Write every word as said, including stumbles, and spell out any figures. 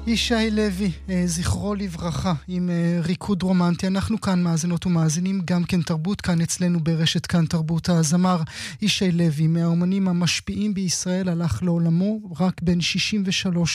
ישי לוי, זכרו לברכה, עם ריקוד רומנטי. אנחנו כאן מאזינות ומאזינים, גם כן תרבות, כאן אצלנו ברשת כאן תרבות. הזמר ישי לוי, מהאומנים המשפיעים בישראל, הלך לעולמו רק בן שישים ושלוש